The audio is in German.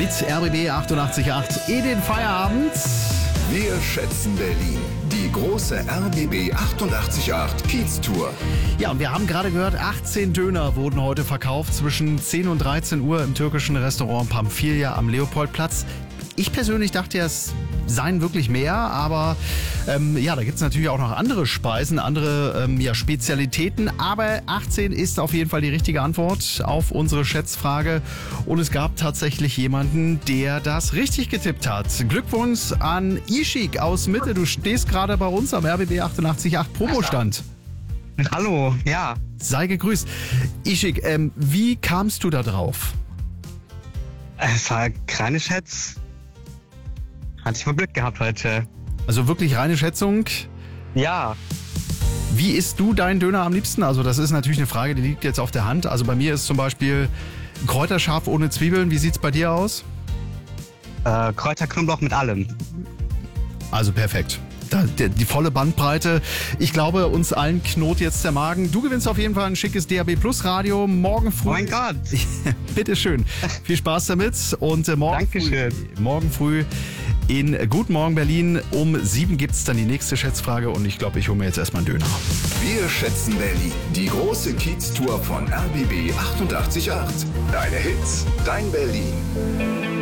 mit RBB 88.8 in den Feierabend. Wir schätzen Berlin. Die große RBB 88.8 Kiez-Tour. Ja, und wir haben gerade gehört, 18 Döner wurden heute verkauft zwischen 10 und 13 Uhr im türkischen Restaurant Pamphylia am Leopoldplatz. Ich persönlich dachte ja, es seien wirklich mehr, aber ja, da gibt es natürlich auch noch andere Speisen, andere Spezialitäten. Aber 18 ist auf jeden Fall die richtige Antwort auf unsere Schätzfrage. Und es gab tatsächlich jemanden, der das richtig getippt hat. Glückwunsch an Ishik aus Mitte. Du stehst gerade bei uns am RBB 88.8 Promostand. Hallo, ja. Sei gegrüßt. Ishik, wie kamst du da drauf? Es war keine Schätz. Hatte ich mal Glück gehabt heute. Also wirklich reine Schätzung. Ja. Wie isst du deinen Döner am liebsten? Also das ist natürlich eine Frage, die liegt jetzt auf der Hand. Also bei mir ist zum Beispiel Kräuterscharf ohne Zwiebeln. Wie sieht's bei dir aus? Kräuter, Knoblauch mit allem. Also perfekt. Die volle Bandbreite. Ich glaube, uns allen knurrt jetzt der Magen. Du gewinnst auf jeden Fall ein schickes DAB Plus Radio morgen früh. Oh mein Gott. Bitteschön. Viel Spaß damit. Und morgen früh in Guten Morgen Berlin um 7 gibt es dann die nächste Schätzfrage. Und ich glaube, ich hole mir jetzt erstmal einen Döner. Wir schätzen Berlin. Die große Kiez-Tour von RBB 88.8. Deine Hits, dein Berlin.